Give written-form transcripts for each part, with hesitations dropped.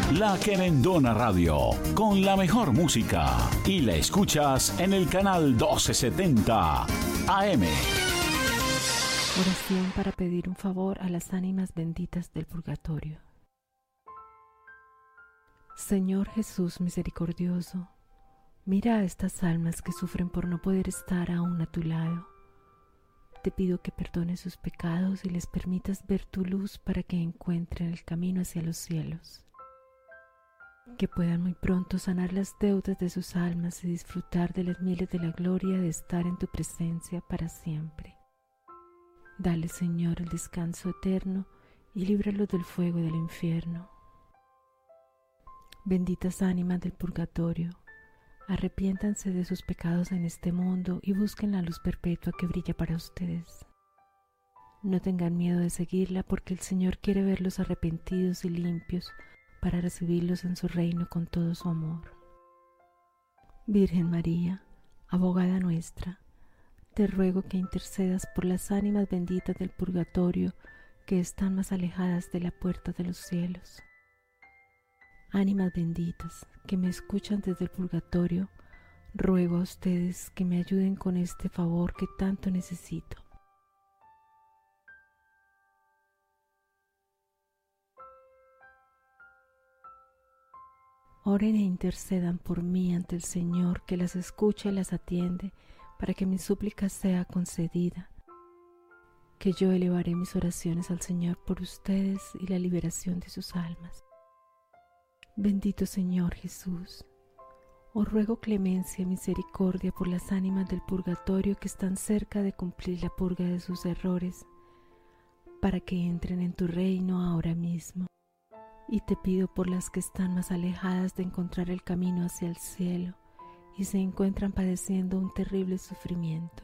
La Querendona Radio, con la mejor música. Y la escuchas en el canal 1270 AM. Oración para pedir un favor a las ánimas benditas del purgatorio. Señor Jesús misericordioso, mira a estas almas que sufren por no poder estar aún a tu lado. Te pido que perdones sus pecados y les permitas ver tu luz para que encuentren el camino hacia los cielos. Que puedan muy pronto sanar las deudas de sus almas y disfrutar de las mieles de la gloria de estar en tu presencia para siempre. Dale, Señor, el descanso eterno y líbralos del fuego del infierno. Benditas ánimas del purgatorio, arrepiéntanse de sus pecados en este mundo y busquen la luz perpetua que brilla para ustedes. No tengan miedo de seguirla porque el Señor quiere verlos arrepentidos y limpios para recibirlos en su reino con todo su amor. Virgen María, abogada nuestra, te ruego que intercedas por las ánimas benditas del purgatorio que están más alejadas de la puerta de los cielos. Ánimas benditas que me escuchan desde el purgatorio, ruego a ustedes que me ayuden con este favor que tanto necesito. Oren e intercedan por mí ante el Señor, que las escucha y las atiende, para que mi súplica sea concedida, que yo elevaré mis oraciones al Señor por ustedes y la liberación de sus almas. Bendito Señor Jesús, os ruego clemencia y misericordia por las ánimas del purgatorio que están cerca de cumplir la purga de sus errores, para que entren en tu reino ahora mismo. Y te pido por las que están más alejadas de encontrar el camino hacia el cielo y se encuentran padeciendo un terrible sufrimiento.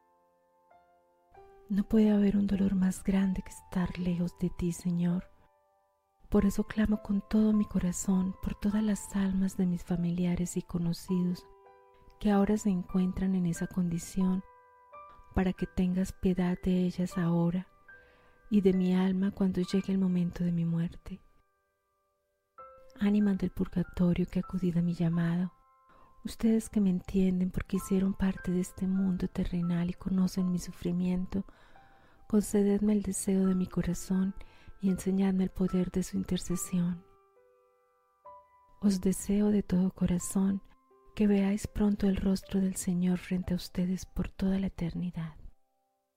No puede haber un dolor más grande que estar lejos de ti, Señor. Por eso clamo con todo mi corazón por todas las almas de mis familiares y conocidos que ahora se encuentran en esa condición, para que tengas piedad de ellas ahora y de mi alma cuando llegue el momento de mi muerte. Ánimas del purgatorio que acudid a mi llamado, ustedes que me entienden porque hicieron parte de este mundo terrenal y conocen mi sufrimiento, concededme el deseo de mi corazón y enseñadme el poder de su intercesión. Os deseo de todo corazón que veáis pronto el rostro del Señor frente a ustedes por toda la eternidad.